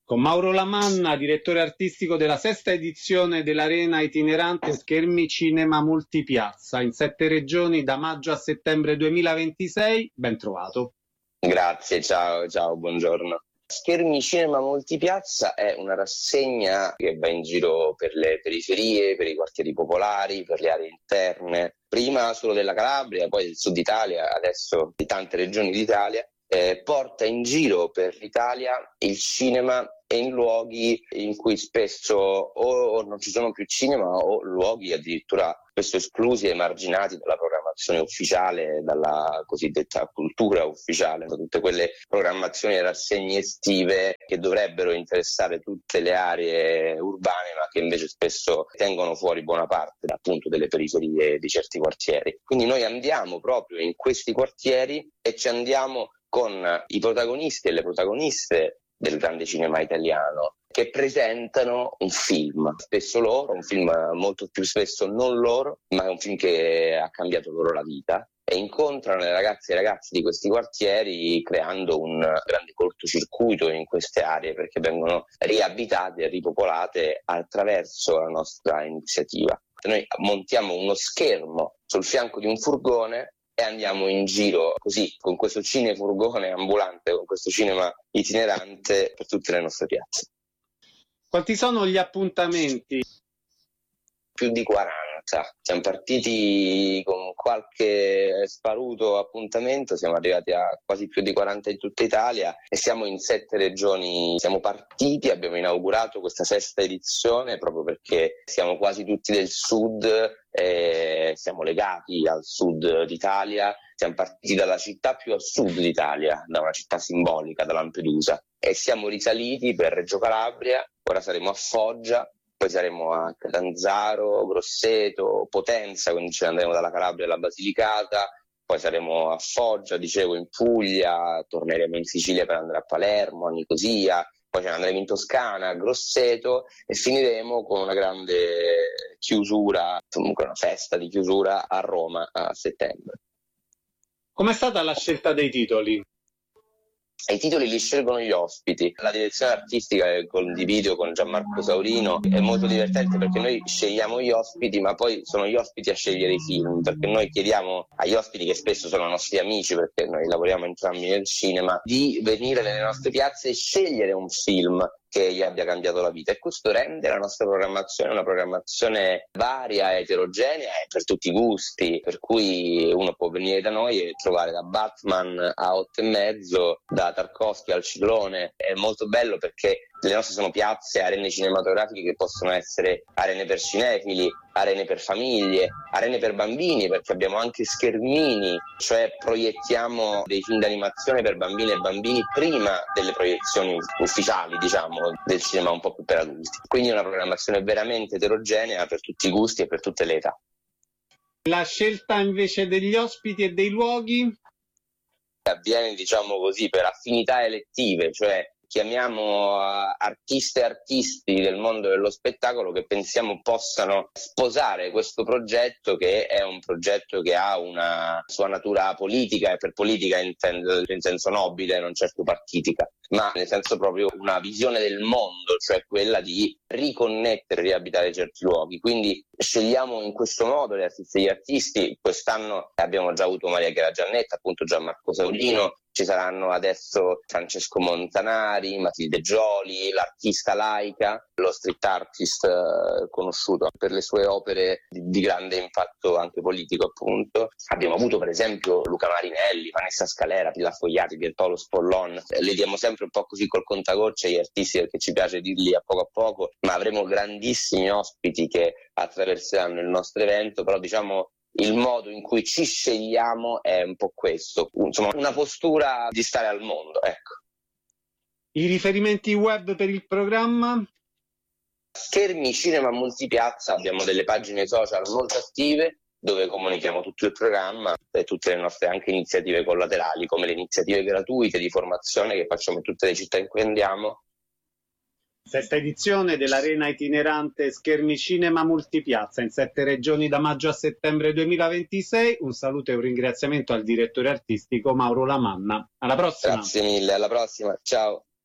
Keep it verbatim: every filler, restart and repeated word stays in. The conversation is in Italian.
Con Mauro Lamanna, direttore artistico della sesta edizione dell'Arena itinerante Schermi Cinema Multipiazza in sette regioni da maggio a settembre duemilaventisei. Ben trovato. Grazie, ciao, ciao, buongiorno. Schermi Cinema Multipiazza è una rassegna che va in giro per le periferie, per i quartieri popolari, per le aree interne, prima solo della Calabria, poi del sud Italia, adesso di tante regioni d'Italia. Eh, porta in giro per l'Italia il cinema e in luoghi in cui spesso o non ci sono più cinema o luoghi addirittura spesso esclusi e emarginati dalla programmazione ufficiale, dalla cosiddetta cultura ufficiale, da tutte quelle programmazioni e rassegne estive che dovrebbero interessare tutte le aree urbane ma che invece spesso tengono fuori buona parte appunto delle periferie di certi quartieri. Quindi noi andiamo proprio in questi quartieri e ci andiamo con i protagonisti e le protagoniste del grande cinema italiano che presentano un film, spesso loro, un film molto più spesso non loro, ma è un film che ha cambiato loro la vita, e incontrano le ragazze e i ragazzi di questi quartieri creando un grande cortocircuito in queste aree perché vengono riabitate e ripopolate attraverso la nostra iniziativa. Noi montiamo uno schermo sul fianco di un furgone e andiamo in giro così, con questo cinefurgone ambulante, con questo cinema itinerante per tutte le nostre piazze. Quanti sono gli appuntamenti? Più di quaranta. Siamo partiti con qualche sparuto appuntamento, siamo arrivati a quasi più di quaranta in tutta Italia e siamo in sette regioni. Siamo partiti, abbiamo inaugurato questa sesta edizione proprio perché siamo quasi tutti del sud, e siamo legati al sud d'Italia. Siamo partiti dalla città più a sud d'Italia, da una città simbolica, da Lampedusa, e siamo risaliti per Reggio Calabria, ora saremo a Foggia, poi saremo a Catanzaro, Grosseto, Potenza, quindi ce ne andremo dalla Calabria alla Basilicata, poi saremo a Foggia, dicevo, in Puglia, torneremo in Sicilia per andare a Palermo, a Nicosia, poi ce ne andremo in Toscana, a Grosseto, e finiremo con una grande chiusura, comunque una festa di chiusura a Roma a settembre. Com'è stata la scelta dei titoli? I titoli li scelgono gli ospiti. La direzione artistica che condivido con Gianmarco Saurino è molto divertente perché noi scegliamo gli ospiti, ma poi sono gli ospiti a scegliere i film, perché noi chiediamo agli ospiti, che spesso sono nostri amici perché noi lavoriamo entrambi nel cinema, di venire nelle nostre piazze e scegliere un film che gli abbia cambiato la vita, e questo rende la nostra programmazione una programmazione varia, eterogenea e per tutti i gusti, per cui uno può venire da noi e trovare da Batman a Otto e mezzo, da Tarkovsky al Ciclone. È molto bello perché le nostre sono piazze, arene cinematografiche che possono essere arene per cinefili, arene per famiglie, arene per bambini, perché abbiamo anche schermini, cioè proiettiamo dei film d'animazione per bambine e bambini prima delle proiezioni ufficiali, diciamo, del cinema un po' più per adulti. Quindi è una programmazione veramente eterogenea per tutti i gusti e per tutte le età. La scelta invece degli ospiti e dei luoghi? Avviene, diciamo così, per affinità elettive, cioè chiamiamo artiste e artisti del mondo dello spettacolo che pensiamo possano sposare questo progetto, che è un progetto che ha una sua natura politica, e per politica intendo in senso nobile, non certo partitica, ma nel senso proprio una visione del mondo, cioè quella di riconnettere, riabitare certi luoghi. Quindi scegliamo in questo modo le artiste e gli artisti. Quest'anno abbiamo già avuto Maria Chiara Giannetta, appunto Gianmarco Saurino, ci saranno adesso Francesco Montanari, Matilde Gioli, l'artista Laika, lo street artist eh, conosciuto per le sue opere di, di grande impatto anche politico, appunto. Abbiamo avuto per esempio Luca Marinelli, Vanessa Scalera, Pilla Fogliati, Pierpaolo Spollon. Eh, li diamo sempre un po' così col contagocce agli artisti perché ci piace dirli a poco a poco, ma avremo grandissimi ospiti che attraverseranno il nostro evento, però diciamo il modo in cui ci scegliamo è un po' questo, insomma una postura di stare al mondo, ecco. I riferimenti web per il programma? Schermi Cinema Multipiazza, abbiamo delle pagine social molto attive dove comunichiamo tutto il programma e tutte le nostre anche iniziative collaterali, come le iniziative gratuite di formazione che facciamo in tutte le città in cui andiamo. Sesta edizione dell'Arena itinerante Schermi Cinema Multipiazza in sette regioni da maggio a settembre duemilaventisei. Un saluto e un ringraziamento al direttore artistico Mauro Lamanna. Alla prossima. Grazie mille, alla prossima, ciao.